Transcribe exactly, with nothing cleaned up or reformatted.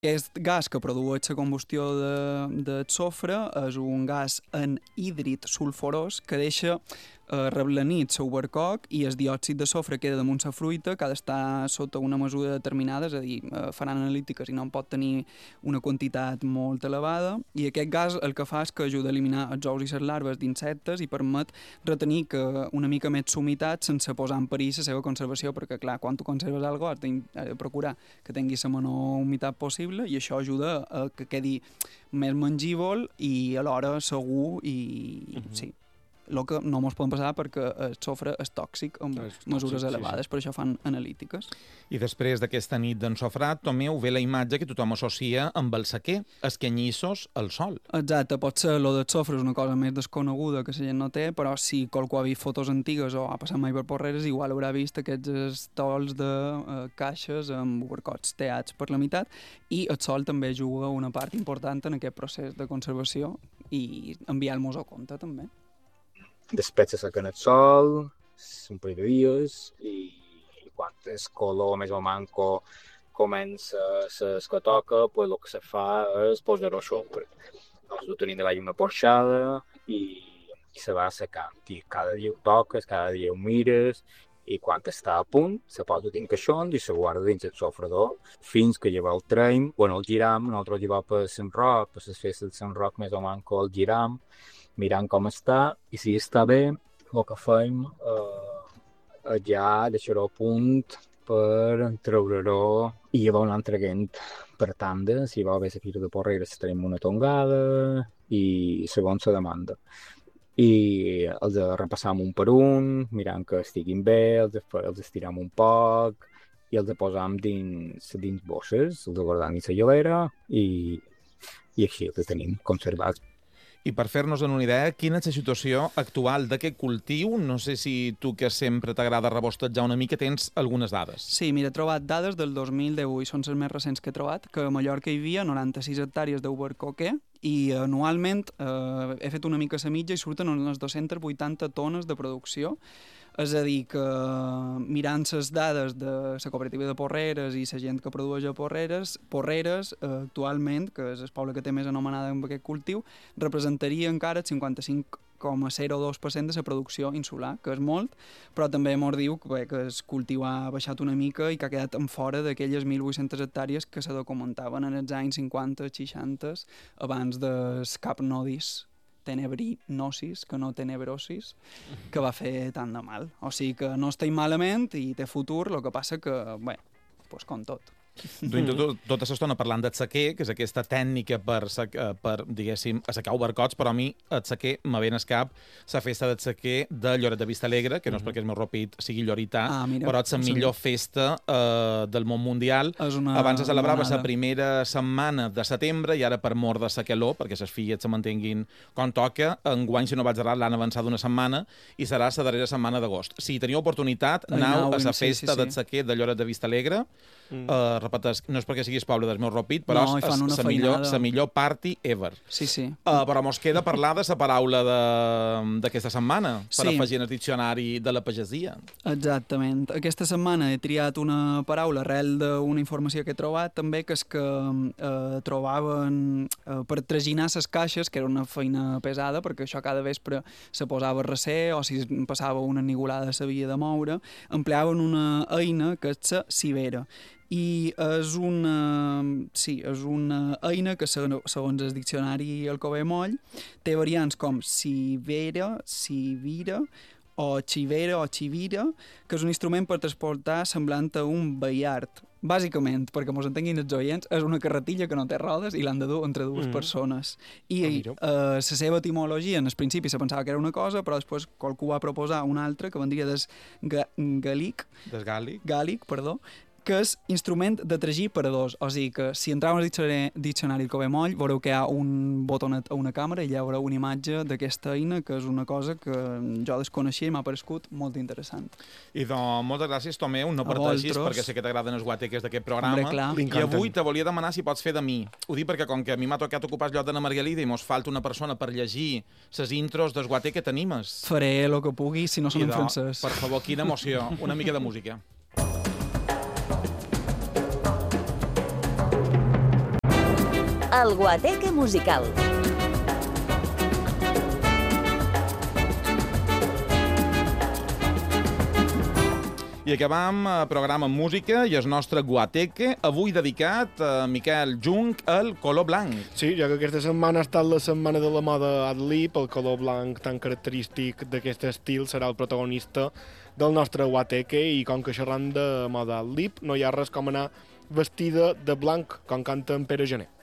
Aquest gas que produeix la combustió de, del sofre és un gas anhídrid sulfurós que deixa eh, reblanit l'overcoc i el diòxid de sofre queda damunt la fruita que ha d'estar sota una mesura determinada, és a dir, eh, faran analítiques i no en pot tenir una quantitat molt elevada i aquest gas el que fa és que ajuda a eliminar els ous i les larves d'insectes i permet retenir que una mica més humitat sense posar en perill la seva conservació perquè clar, quan tu conserves alguna cosa has de procurar que tingui la menor humitat possible i això ajuda a que quedi més mengível i alhora segur i uh -huh. sí. El que no mos podem passar perquè el sofre és tòxic amb és tòxic, mesures elevades, sí, sí. Per això fan analítiques. I després d'aquesta nit d'ensofrat, Tomeu, ve la imatge que tothom associa amb el sequer, els canyissos al sol. Exacte, potser lo del sofre és una cosa més desconeguda que la gent no té, però si qualcú ha vist fotos antigues o ha passat mai per Porreres, igual haurà vist aquests estols de uh, caixes amb obercots teats per la meitat i el sol també juga una part important en aquest procés de conservació i enviar-nos a compte també. Després se sequen el sol, un parell de dies, i, i quan el color més o manco comença a ser el que toca, pues el que se fa és posar-ho a sobre. Nosaltres ho tenim de l'aigua porxada i, i se va secant. I cada dia ho toques, cada dia ho mires, i quan està a punt, se posa dins caixons i se guarda dins el sofredor fins que lleva el traim, bueno, el giram, nosaltres lleva per Sant Roc, per les festes de Sant Roc més o manco el giram, mirant com està, i si està bé, el que fem eh, és ja deixar-ho a punt per treure-ho i llevar un altre guent per tanda. Si va bé la Fira de Porreres tenim una tongada i segons la demanda. I els repassam un per un, mirant que estiguin bé, els, els estirem un poc i els posam dins, dins bosses, els guardam dins la gelera i, i així els tenim conservats. I per fer-nos una idea, quina és la situació actual d'aquest cultiu? No sé si tu, que sempre t'agrada rebostejar una mica, tens algunes dades. Sí, mira, he trobat dades del dos mil deu i són les més recents que he trobat, que a Mallorca hi havia noranta-sis hectàrees d'overcoquer i anualment eh, he fet una mica la mitja i surten unes dues-centes vuitanta tones de producció. És a dir, que mirant les dades de la cooperativa de Porreres i la gent que produeix a Porreres, Porreres eh, actualment, que és el poble que té més anomenada amb aquest cultiu, representaria encara el cinquanta-cinc coma zero dos per cent de la producció insular, que és molt, però també mos diu que, bé, que el cultiu ha baixat una mica i que ha quedat en fora d'aquelles mil vuit-centes hectàrees que se documentaven en els anys cinquanta seixanta abans dels cap nodis tenebrinosis, que no tenebrosis, que va fer tant de mal. O sigui que no estem malament i té futur, el que passa que, bé, doncs com tot. Duim tot, tota l'estona parlant del sequer, que és aquesta tècnica per, per diguéssim, assecar obercots, però a mi el sequer me ve al cap la festa del sequer de Lloret de Vistalegre, que no és perquè el meu ropit sigui llorità, ah, mira, però és la millor festa eh, del món mundial. Abans se celebrava la primera setmana de setembre i ara per mort de la calor, perquè les filles se mantinguin com toca, enguany, si no vaig errat, l'han avançat una setmana i serà la darrera setmana d'agost. Si teniu oportunitat, aneu a la festa sí, sí, sí. del sequer de Lloret de Vistalegre. Mm. Uh, repeteix, no és perquè siguis poble del meu ropit, però no, és la millor, millor party ever. Sí, sí. Uh, però mos queda parlar de la paraula d'aquesta setmana, per sí. afegir en el diccionari de la pagesia. Exactament. Aquesta setmana he triat una paraula arrel d'una informació que he trobat, també, que és que uh, trobaven, uh, per traginar les caixes, que era una feina pesada, perquè això cada vespre se posava a recer, o si passava una nigolada s'havia de moure, empleaven una eina que és la cibera. I és una, sí, és una eina que, segons el diccionari Alcover Moll, té variants com civera, civira, o xivera o xivira, que és un instrument per transportar semblant a un baiard. Bàsicament, perquè mos entenguin els oients, és una carretilla que no té rodes i l'han de dur entre dues mm. persones. I la eh, seva etimologia, en el principi se pensava que era una cosa, però després qualcú va proposar una altra, que vendria des ga gàlic, des gàlic, gàlic, perdó, que és instrument de tragir per a dos. O sigui que si entreu en el diccionari Alcover Moll veureu que hi ha un botonet a una càmera i hi haurà una imatge d'aquesta eina, que és una cosa que jo desconeixia i m'ha paregut molt interessant. I doncs, moltes gràcies, Tomeu, no parteixis, perquè sé que t'agraden els guateques d'aquest programa. Hombre, I avui te volia demanar si pots fer de mi. Ho dic perquè com que a mi m'ha tocat ocupar el lloc d'Anna Margalida i mos falta una persona per llegir les intros dels guateques, t'animes? Faré el que pugui, si no són en francès. Per favor, quina emoció. Una mica de música. El Guateque musical. I acabam el programa amb música i el nostre Guateque, avui dedicat a Miquel Jung, el color blanc. Sí, ja que aquesta setmana ha estat la setmana de la moda ad-lib, el color blanc tan característic d'aquest estil serà el protagonista del nostre Guateque, i com que xerram de moda ad-lib, no hi ha res com anar vestida de blanc, com canta en Pere Gené.